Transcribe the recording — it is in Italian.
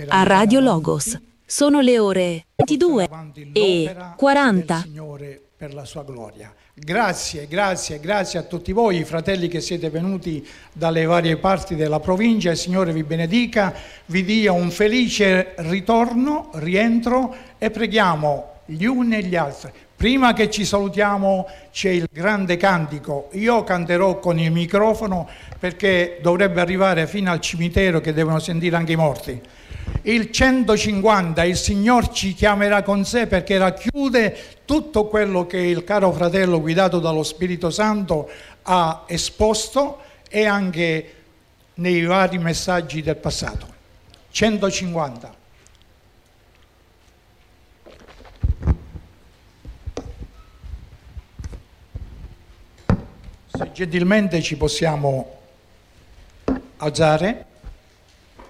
a Radio Logos. Sono le ore 22:40. Signore, per la sua gloria. Grazie a tutti voi, fratelli che siete venuti dalle varie parti della provincia. Il Signore vi benedica, vi dia un felice rientro e preghiamo gli uni e gli altri. Prima che ci salutiamo c'è il grande cantico. Io canterò con il microfono perché dovrebbe arrivare fino al cimitero che devono sentire anche i morti. Il 150, il Signore ci chiamerà con sé perché racchiude tutto quello che il caro fratello guidato dallo Spirito Santo ha esposto e anche nei vari messaggi del passato. 150. Se gentilmente ci possiamo alzare.